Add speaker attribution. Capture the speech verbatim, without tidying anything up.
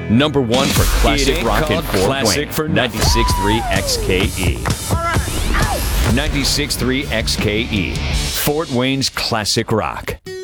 Speaker 1: Number one for classic rock in Fort
Speaker 2: classic
Speaker 1: Wayne.
Speaker 2: for
Speaker 1: ninety-six point three X K E. ninety-six point three X K E. Fort Wayne's classic rock.